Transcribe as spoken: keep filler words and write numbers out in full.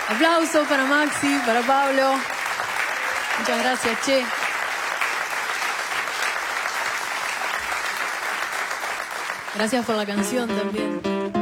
Aplausos para Maxi, para Pablo. Muchas gracias, che. Gracias por la canción también.